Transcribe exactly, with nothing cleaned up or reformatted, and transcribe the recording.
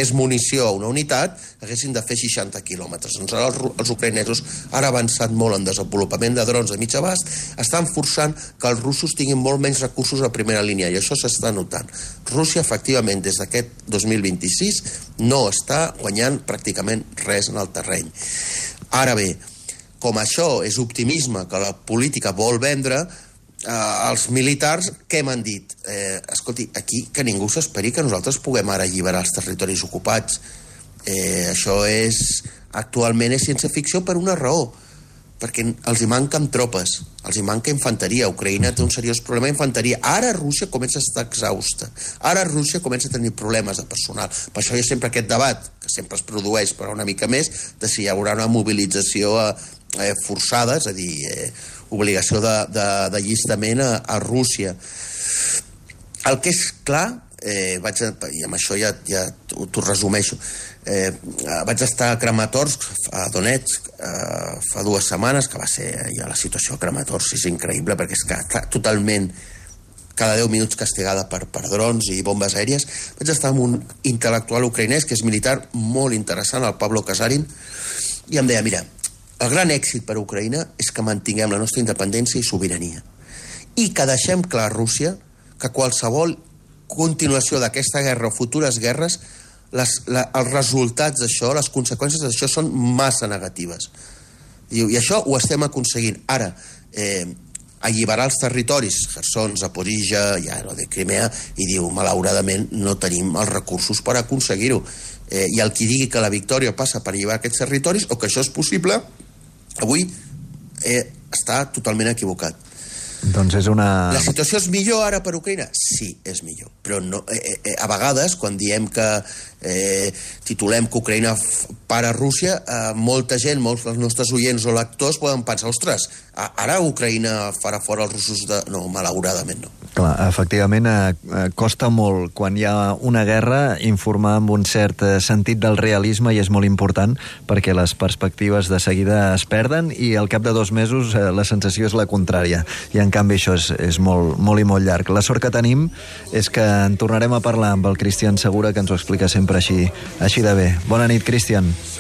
arribés munició a una unitat, haguessin de fer seixanta quilòmetres. Doncs ara els, els ucraïnesos han avançat molt en desenvolupament de drons de mig abast, estan forçant que els russos tinguin molt menys recursos a primera línia, i això s'està notant. Rússia, efectivament, des d'aquest dos mil vint-i-sis, no està guanyant pràcticament res en el terreny. Ara bé, com això és optimisme que la política vol vendre, Uh, els militars, què m'han dit? Eh, escolti, aquí que ningú s'esperi que nosaltres puguem ara alliberar els territoris ocupats. Eh, això és, actualment és ciència-ficció per una raó, perquè els hi manquen tropes, els hi manca infanteria. Ucraïna té un seriós problema d'infanteria. Ara Rússia comença a estar exhausta. Ara Rússia comença a tenir problemes de personal. Per això hi ha sempre aquest debat, que sempre es produeix, però una mica més, de si hi haurà una mobilització eh, forçada, és a dir, eh, obligació d'allistament a, a Rússia. El que és clar, eh, vaig a, i amb això ja, ja t'ho resumeixo, eh, vaig estar a Kramatorsk, a Donetsk, eh, fa dues setmanes, que va ser ja la situació a Kramatorsk és increïble, perquè és que està totalment cada deu minuts castigada per, per drons i bombes aèries. Vaig estar amb un intel·lectual ucraïnès, que és militar, molt interessant, el Pablo Kasarin, i em deia, mira, el gran èxit per a Ucraïna és que mantinguem la nostra independència i sobirania. I que deixem clar a Rússia que qualsevol continuació d'aquesta guerra o futures guerres, les, la, els resultats d'això, les conseqüències d'això són massa negatives. I, i això ho estem aconseguint. Ara, eh, alliberar els territoris, Kherson, Zaporizhia, ja no de Crimea, i diu, malauradament, no tenim els recursos per aconseguir-ho. Eh, I el qui digui que la victòria passa per alliberar aquests territoris o que això és possible, avui eh, està totalment equivocat. Doncs és una... La situació és millor ara per Ucraïna? Sí, és millor. Però no, eh, eh, a vegades, quan diem que eh, titulem que Ucraïna para Rússia, eh, molta gent, molts dels nostres oients o lectors poden pensar, ostres, ara Ucraïna farà fora els russos de... No, malauradament no. Clar, efectivament, eh, costa molt, quan hi ha una guerra, informar amb un cert sentit del realisme, i és molt important, perquè les perspectives de seguida es perden, i al cap de dos mesos eh, la sensació és la contrària. I en canvi això és, és molt, molt i molt llarg. La sort que tenim és que en tornarem a parlar amb el Cristian Segura, que ens ho explica sempre així, així de bé. Bona nit, Cristian.